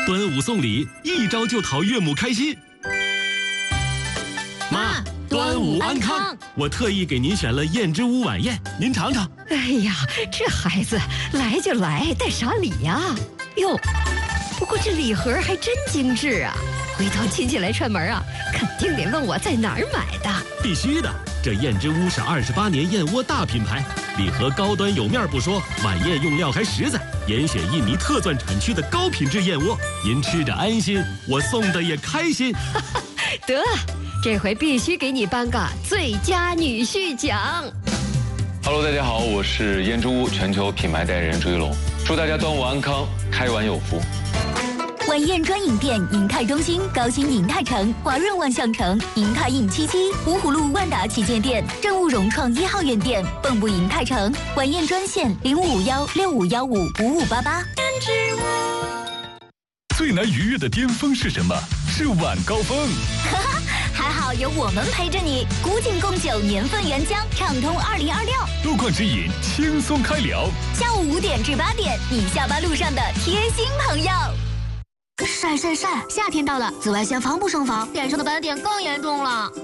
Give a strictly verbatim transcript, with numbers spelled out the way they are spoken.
端午送礼，一招就讨岳母开心。妈，端午安康！我特意给您选了燕之屋晚宴，您尝尝。 哎呀，这孩子来就来，带啥礼呀？哟，不过这礼盒还真精致啊！回头亲戚来串门啊，肯定得问我在哪儿买的。 必须的，这燕之屋是二十八年燕窝大品牌，礼盒高端有面不说，晚宴用料还实在，严选印尼特钻产区的高品质燕窝，您吃着安心，我送的也开心。 得，这回必须给你颁个最佳女婿奖。 Hello， 大家好，我是燕之屋全球品牌代言人朱一龙，祝大家端午安康，开碗有福。 晚宴专营店：银泰中心、高新银泰城、华润万象城、银泰印七七、芜湖路万达旗舰店、正务融创一号院店、蚌埠银泰城。晚宴专线：零五五幺六五幺五五五八八。 最难逾越的巅峰是什么？是晚高峰。 哈哈，还好有我们陪着你。古井贡酒年份原浆，畅通二零二六。 路况指引，轻松开聊。 下午五点至八点，你下班路上的贴心朋友。 晒晒晒！夏天到了，紫外线防不胜防，脸上的斑点更严重了。